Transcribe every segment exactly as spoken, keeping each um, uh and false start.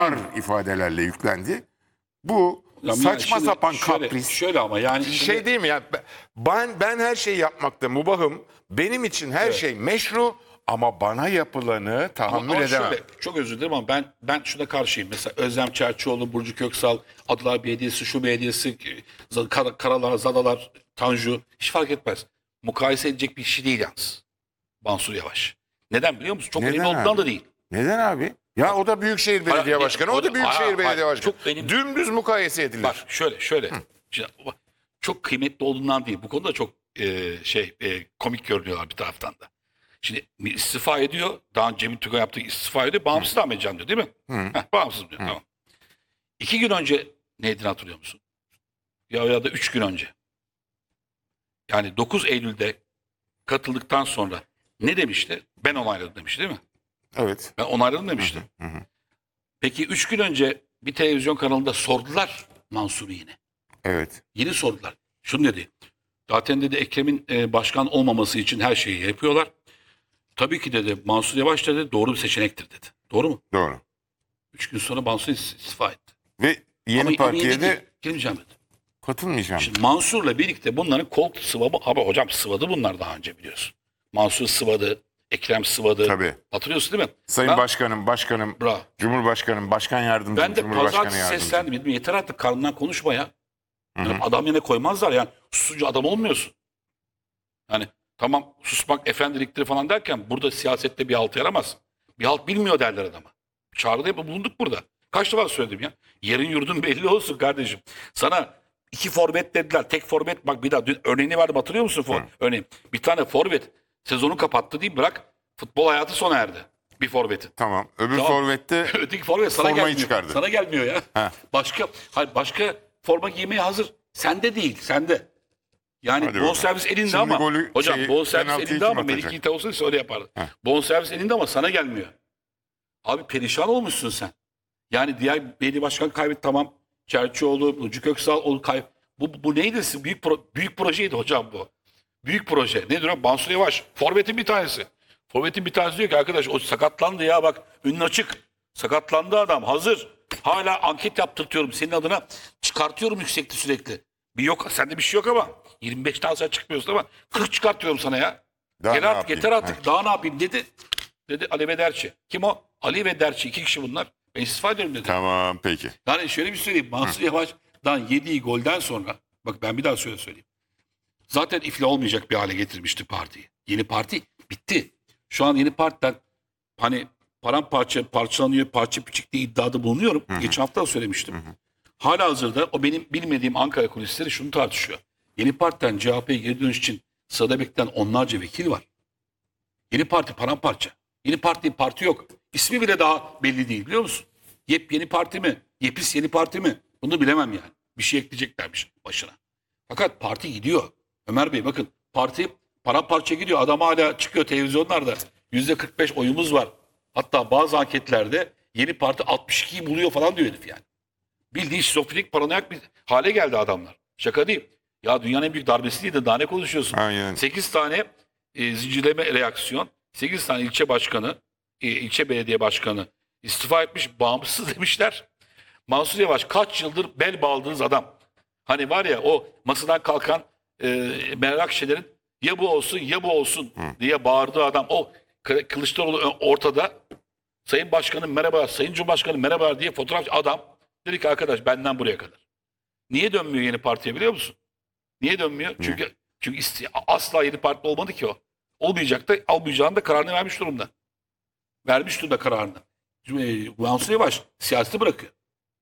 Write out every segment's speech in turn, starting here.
ifadelerle yüklendi. Bu Ya saçma şimdi sapan şöyle, kapris. Şöyle ama yani şimdi, Şey değil mi ya? Ben ben her şeyi yapmakta mubahım. Benim için her Evet. şey meşru ama bana yapılanı tahammül ama edemem. şöyle, çok özür dilerim ama ben ben şuna karşıyım. Mesela Özlem Çerçioğlu, Burcu Köksal, Adalar Belediyesi, şu belediyesi, Kar- Karalar, Zadalar, Tanju hiç fark etmez. Mukayese edecek bir şey değil yalnız. Mansur Yavaş. Neden biliyor musun? Çok Neden önemli olduğundan abi? da değil. Neden abi? Ya o da Büyükşehir Belediye Hayır, Başkanı, o o da- da Büyükşehir hayır, Belediye hayır, Başkanı. çok benim- Dümdüz mukayese edilir. Bak şöyle şöyle. Şimdi, bak, çok kıymetli olduğundan değil. Bu konuda çok e, şey e, komik görünüyorlar bir taraftan da. Şimdi istifa ediyor. Daha önce Cemil Tugay yaptığı istifa ediyor. Bağımsız devam edeceğim diyor değil mi? Heh, bağımsız diyor. Tamam. İki gün önce neydi hatırlıyor musun? Ya, ya da üç gün önce. Yani dokuz Eylül'de katıldıktan sonra ne demişti? Ben onayladım demişti değil mi? Evet. Ben onayladım demişti. Peki üç gün önce bir televizyon kanalında sordular Mansur'u yine. Evet. Yeni sordular. Şunu dedi. Zaten dedi Ekrem'in e, başkan olmaması için her şeyi yapıyorlar. Tabii ki dedi Mansur Yavaş dedi doğru bir seçenektir dedi. Doğru mu? Doğru. Üç gün sonra Mansur istifa etti. Ve yeni Ama- partiye ama yine de değil, girmeyeceğim dedi. katılmayacağım. Şimdi Mansur'la birlikte bunların kol sıvabı. Abi hocam sıvadı bunlar daha önce biliyorsun. Mansur sıvadı. Ekrem sıvadı. Tabii. Hatırlıyorsun değil mi? Sayın Ben- Başkanım, Başkanım, Bravo. Cumhurbaşkanım, Başkan Yardımcım, Ben de Cumhurbaşkanı pazartesi Yardımcım. seslendim. Dedim, yeter artık karnından konuşma ya. Yani adam yerine koymazlar yani. Susucu adam olmuyorsun. Yani tamam susmak efendiliktir falan derken burada siyasette bir halt yaramaz. Bir halt bilmiyor derler adama. Çağrıda hep bulunduk burada. Kaç defa söyledim ya. Yerin yurdun belli olsun kardeşim. Sana iki forvet dediler. Tek forvet bak bir daha dün örneğini verdim hatırlıyor musun? For, örneğin bir tane forvet sezonu kapattı değil bırak futbol hayatı sona erdi. Bir forvetin. Tamam. Öbür Tamam. forvette Öteki forvet sana formayı gelmiyor. çıkardı. Sana gelmiyor ya. He. Başka hayır başka forma giymeye hazır. Sende değil, sende. Yani Hadi bonservis elinde Şimdi ama golü- hocam şeyi, bonservis penaltıyı elinde kim ama atacak? Melih Yiğit olsaydı öyle yapardı. Bonservis elinde ama sana gelmiyor. Abi perişan olmuşsun sen. Yani diğer belediye başkan kaybetti tamam. Çerçioğlu, Burcu Köksal o kay bu, bu neydi? Büyük pro, büyük projeydi hocam bu. Büyük proje. Nedir o? Mansur Yavaş. Forvet'in bir tanesi. Forvet'in bir tanesi diyor ki arkadaş o sakatlandı ya bak önün açık. Sakatlandı adam hazır. Hala anket yaptırtıyorum senin adına. Çıkartıyorum yüksekte sürekli. Bir yok sende bir şey yok ama. yirmi beş tane sen çıkmıyorsun ama kırk çıkartıyorum sana ya. Daha Gel ne artık yapayım? yeter artık. Heh. Daha ne yapayım dedi. Dedi Ali ve Derçi. Kim o? Ali ve Derçi. iki kişi bunlar. Ben istifa ediyorum dedi. Tamam peki. Yani şöyle bir söyleyeyim. Mansur Yavaş'dan yediği golden sonra bak ben bir daha şöyle söyleyeyim. Zaten iflah olmayacak bir hale getirmişti partiyi. Yeni parti bitti. Şu an yeni partiden hani paramparça parçalanıyor, parça küçük diye iddiada bulunuyorum. Geçen hafta da söylemiştim. Hala hazırda o benim bilmediğim Ankara kulisleri şunu tartışıyor. Yeni partiden C H P'ye geri dönüş için sırada bekleyen onlarca vekil var. Yeni parti paramparça. Yeni parti parti yok. İsmi bile daha belli değil biliyor musun? Yepyeni parti mi? Yepis yeni parti mi? Bunu bilemem yani. Bir şey ekleyeceklermiş başına. Fakat parti gidiyor. Ömer Bey bakın parti paramparça gidiyor. Adam hala çıkıyor televizyonlarda. yüzde kırk beş oyumuz var. Hatta bazı anketlerde yeni parti altmış ikiyi buluyor falan diyor herif yani. Bildiğin şizofrenik paranoyak bir hale geldi adamlar. Şaka değil. Ya dünyanın en büyük darbesi değil de daha ne konuşuyorsun? Aynen. sekiz tane e, zincirleme reaksiyon. sekiz tane ilçe başkanı, e, ilçe belediye başkanı istifa etmiş, bağımsız demişler. Mansur Yavaş kaç yıldır bel bağladığınız adam. Hani var ya o masadan kalkan e, Meral Akşener'in ya bu olsun ya bu olsun diye bağırdığı adam. O Kı- Kılıçdaroğlu ortada. Sayın Başkanım merhaba, Sayın Cumhurbaşkanım merhaba diye fotoğraf adam. Dedi ki arkadaş benden buraya kadar. Niye dönmüyor yeni partiye biliyor musun? Niye dönmüyor? Çünkü çünkü iste- asla yeni parti olmadı ki o. Olmayacak da almayacağını da kararını vermiş durumda. Vermiş durumda kararını. E, Mansur Yavaş siyaseti bırakıyor.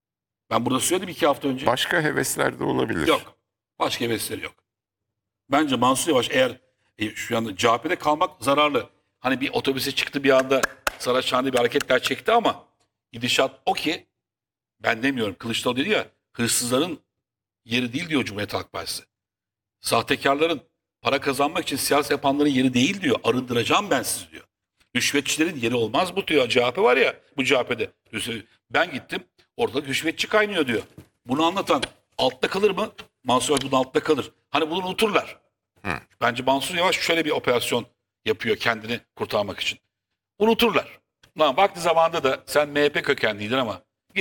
Ben burada söyledim iki hafta önce. Başka hevesler de olabilir. Yok. Başka hevesleri yok. Bence Mansur Yavaş eğer e, şu anda C H P'de kalmak zararlı. Hani bir otobüse çıktı bir anda Saraçhane'de bir hareketler çekti ama gidişat o ki ben demiyorum. Kılıçdaroğlu dedi ya hırsızların yeri değil diyor Cumhuriyet Halk Partisi. Sahtekarların para kazanmak için siyaset yapanların yeri değil diyor. Arındıracağım ben sizi diyor. Rüşvetçilerin yeri olmaz bu diyor. C H P var ya bu C H P'de. Ben gittim orada rüşvetçi kaynıyor diyor. Bunu anlatan altta kalır mı? Mansur Yavaş bunun altta kalır. Hani bunu unuturlar. Hı. Bence Mansur Yavaş şöyle bir operasyon yapıyor kendini kurtarmak için. Unuturlar. Lan vakti zamanında da sen M H P kökenliydin ama